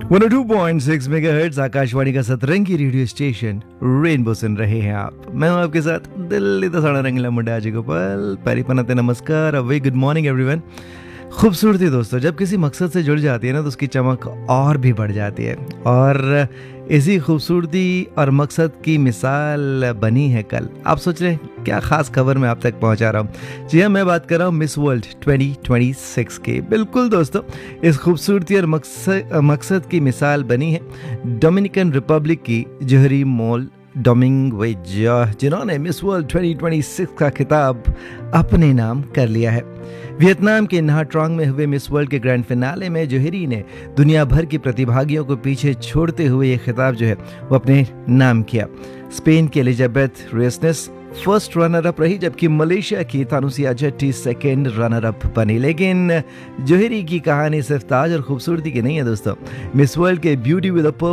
102.6 megahertz Akashvani का सतरंगी radio station rainbow सुन रहे हैं आप। मैं हूं आपके साथ दिल्ली तो साड़ा रंगीला मुंडा अजय गोपाल। परिपनते नमस्कार, a very good morning everyone. खूबसूरती दोस्तों जब किसी मकसद से जुड़ जाती है ना तो उसकी चमक और भी बढ़ जाती है, और इसी खूबसूरती और मकसद की मिसाल बनी है कल। आप सोच रहे हैं क्या खास खबर मैं आप तक पहुंचा रहा हूं। जी हाँ, मैं बात कर रहा हूं मिस वर्ल्ड 2026 की। बिल्कुल दोस्तों, इस खूबसूरती और मकसद की मिसाल बनी है डोमिनिकन रिपब्लिक की जोहरी मोल डोमिंगवेज, जिन्होंने मिस वर्ल्ड 2026 का खिताब अपने नाम कर लिया है। वियतनाम के nha Trang में हुए मिस वर्ल्ड के ग्रैंड फिनाले में जोहरी ने दुनिया भर की प्रतिभागियों को पीछे छोड़ते हुए ये खिताब जो है वो अपने नाम किया। स्पेन की एलिजाबेथ रेसनेस फर्स्ट रनर अप रही, जबकि मलेशिया की तानुसिया जट्टी सेकेंड रनर अप बनी। लेकिन जोहरी की कहानी सिर्फ ताज और खूबसूरती की नहीं है दोस्तों। मिस वर्ल्ड के ब्यूटी विद अ